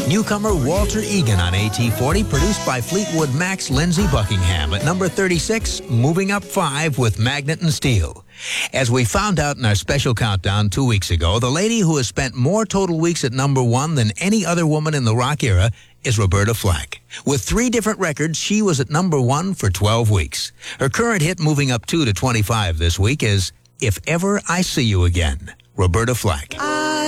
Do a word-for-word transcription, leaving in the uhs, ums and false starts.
Newcomer Walter Egan on A T forty, produced by Fleetwood Mac's Lindsey Buckingham. At number thirty-six, moving up five with Magnet and Steel. As we found out in our special countdown two weeks ago, the lady who has spent more total weeks at number one than any other woman in the rock era is Roberta Flack. With three different records, she was at number one for twelve weeks. Her current hit, moving up two to twenty-five this week, is If Ever I See You Again, Roberta Flack.